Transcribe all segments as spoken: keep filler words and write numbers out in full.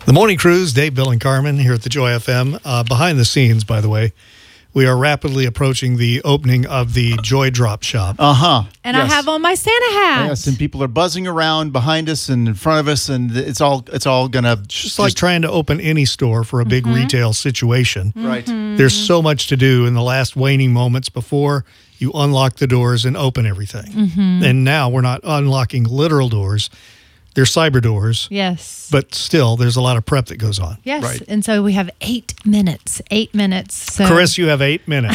The Morning Cruise, Dave, Bill, and Carmen here at the Joy F M. Uh, behind the scenes, by the way, we are rapidly approaching the opening of the Joy Drop Shop. Uh-huh. And yes. I have on my Santa hat. Yes, and people are buzzing around behind us and in front of us, and it's all it's all gonna Just, just like trying to open any store for a big mm-hmm. retail situation. Right. Mm-hmm. There's so much to do in the last waning moments before you unlock the doors and open everything. Mm-hmm. And now we're not unlocking literal doors. They're cyber doors. Yes. But still, there's a lot of prep that goes on. Yes. Right. And so we have eight minutes. Eight minutes. So Chris, you have eight minutes.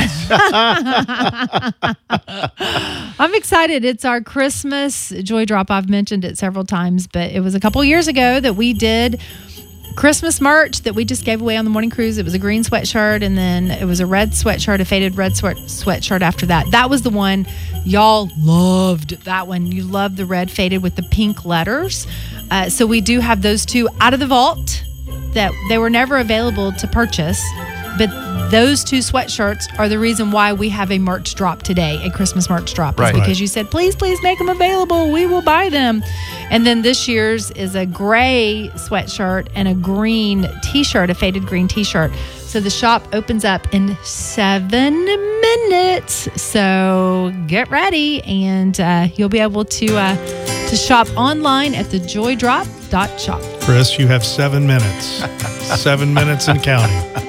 I'm excited. It's our Christmas Joy Drop. I've mentioned it several times, but it was a couple years ago that we did Christmas merch that we just gave away on the Morning Cruise. It was a green sweatshirt, and then it was a red sweatshirt, a faded red sweat sweatshirt after that. That was the one y'all loved. That one. You loved the red faded with the pink letters. Uh, so we do have those two out of the vault that they were never available to purchase. But those two sweatshirts are the reason why we have a merch drop today, a Christmas merch drop. Right. Is because Right. you said, please, please make them available. We will buy them. And then this year's is a gray sweatshirt and a green t-shirt, a faded green t-shirt. So the shop opens up in seven minutes. So get ready, and uh, you'll be able to uh, to shop online at the joy drop dot shop. Chris, you have seven minutes. Seven minutes and counting.